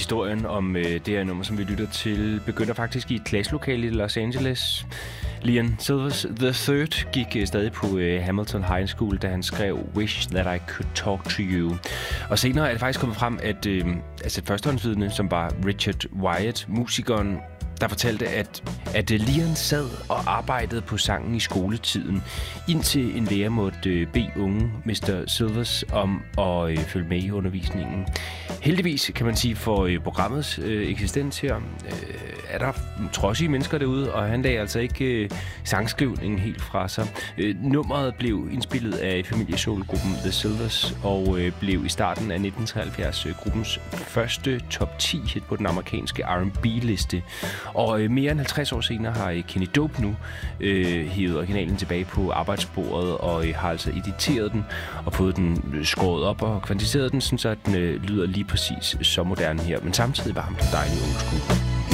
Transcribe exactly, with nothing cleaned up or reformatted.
historien om øh, det her nummer, som vi lytter til, begynder faktisk i et klasselokale i Los Angeles. Liam Silvers the third gik øh, stadig på øh, Hamilton High School, da han skrev Wish That I Could Talk To You. Og senere er det faktisk kommet frem, at øh, altså førstehåndsvidne, som var Richard Wyatt, musikeren, der fortalte, at, at Liam sad og arbejdede på sangen i skoletiden, indtil en lærer måtte øh, bede unge mister Silvers om at øh, følge med i undervisningen. Heldigvis, kan man sige, for øh, programmets øh, eksistens her, øh, er der trodsige mennesker derude, og han lagde altså ikke øh, sangskrivningen helt fra sig. Øh, nummeret blev indspillet af familiesoul-gruppen The Silvers, og øh, blev i starten af nitten treoghalvfjerds øh, gruppens første top ti hit på den amerikanske R and B-liste. Og øh, mere end halvtreds år senere har øh, Kenny Dope nu øh, hævet originalen tilbage på arbejdsbordet, og øh, har altså editeret den og fået den øh, skåret op og kvantificeret den, sådan så den øh, lyder lige præcis så moderne her, men samtidig varmt og dejligt old school.